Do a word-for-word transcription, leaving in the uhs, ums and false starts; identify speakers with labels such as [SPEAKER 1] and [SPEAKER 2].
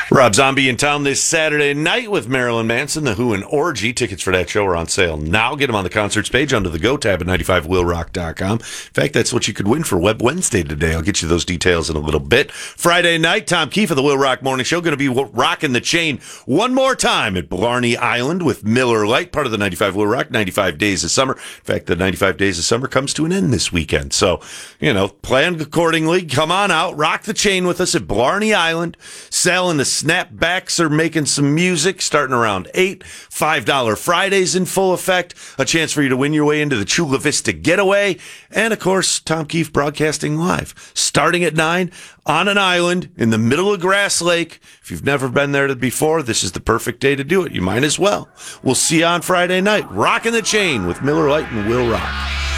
[SPEAKER 1] Rob Zombie in town this Saturday night with Marilyn Manson, The Who, and Orgy. Tickets for that show are on sale now. Get them on the concerts page under the Go tab at ninety-five will rock dot com. In fact, that's what you could win for Web Wednesday today. I'll get you those details in a little bit. Friday night, Tom Keefe of the Will Rock Morning Show going to be rocking the chain one more time at Blarney Island with Miller Lite, part of the ninety-five Will Rock, ninety-five Days of Summer. In fact, the ninety-five Days of Summer comes to an end this weekend. So, you know, plan accordingly. Come on out, rock the chain with us at Blarney Island, selling the snapbacks are making some music starting around eight. five dollars Fridays in full effect. A chance for you to win your way into the Chula Vista Getaway. And, of course, Tom Keefe broadcasting live. Starting at nine on an island in the middle of Grass Lake. If you've never been there before, this is the perfect day to do it. You might as well. We'll see you on Friday night. Rocking the chain with Miller Lite and Will Rock.